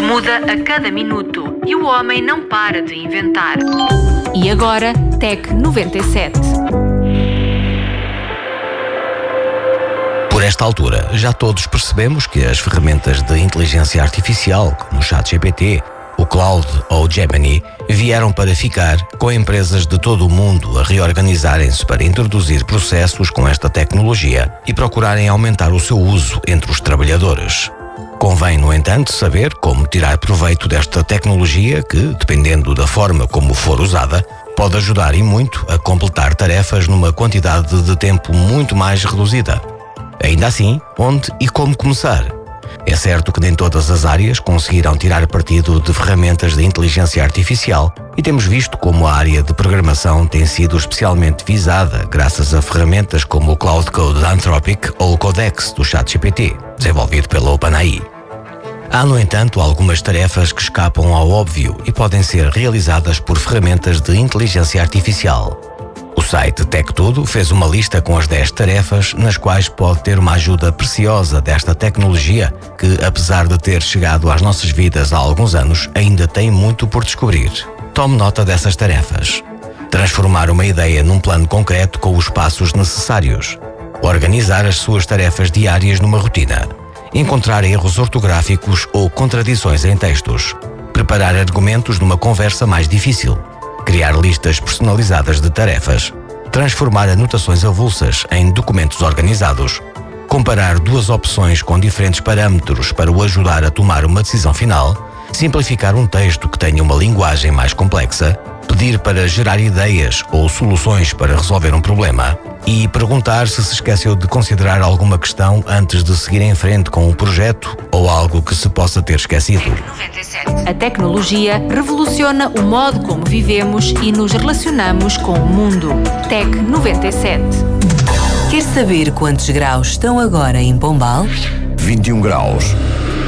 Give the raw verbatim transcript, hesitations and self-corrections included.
muda a cada minuto e o homem não para de inventar. E agora, Tec noventa e sete. Por esta altura, já todos percebemos que as ferramentas de inteligência artificial, como o ChatGPT, o Cloud ou o Gemini, vieram para ficar, com empresas de todo o mundo a reorganizarem-se para introduzir processos com esta tecnologia e procurarem aumentar o seu uso entre os trabalhadores. Convém, no entanto, saber como tirar proveito desta tecnologia que, dependendo da forma como for usada, pode ajudar e muito a completar tarefas numa quantidade de tempo muito mais reduzida. Ainda assim, onde e como começar? É certo que nem todas as áreas conseguirão tirar partido de ferramentas de inteligência artificial e temos visto como a área de programação tem sido especialmente visada graças a ferramentas como o Cloud Code da Anthropic ou o Codex do ChatGPT, desenvolvido pela OpenAI. Há, no entanto, algumas tarefas que escapam ao óbvio e podem ser realizadas por ferramentas de inteligência artificial. O site TechTudo fez uma lista com as dez tarefas nas quais pode ter uma ajuda preciosa desta tecnologia que, apesar de ter chegado às nossas vidas há alguns anos, ainda tem muito por descobrir. Tome nota dessas tarefas. Transformar uma ideia num plano concreto com os passos necessários. Organizar as suas tarefas diárias numa rotina. Encontrar erros ortográficos ou contradições em textos. Preparar argumentos numa conversa mais difícil. Criar listas personalizadas de tarefas, transformar anotações avulsas em documentos organizados, comparar duas opções com diferentes parâmetros para o ajudar a tomar uma decisão final, simplificar um texto que tenha uma linguagem mais complexa, pedir para gerar ideias ou soluções para resolver um problema e perguntar se se esqueceu de considerar alguma questão antes de seguir em frente com o projeto ou algo que se possa ter esquecido. A tecnologia revoluciona o modo como vivemos e nos relacionamos com o mundo. Tec noventa e sete. Quer saber quantos graus estão agora em Pombal? vinte e um graus.